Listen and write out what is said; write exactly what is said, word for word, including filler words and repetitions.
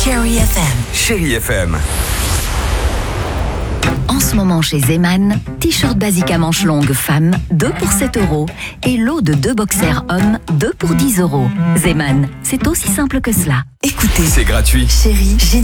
Chérie F M. Chérie F M. En ce moment chez Zeman, t-shirt basique à manches longues femme, deux pour sept euros. Et lot de deux boxers hommes, deux pour dix euros. Zeman, c'est aussi simple que cela. Écoutez, C'est gratuit. Chérie,